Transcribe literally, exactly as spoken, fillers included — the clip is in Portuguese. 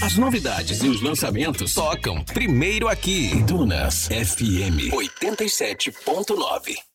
As novidades e os lançamentos tocam primeiro aqui. Dunas F M oitenta e sete ponto nove.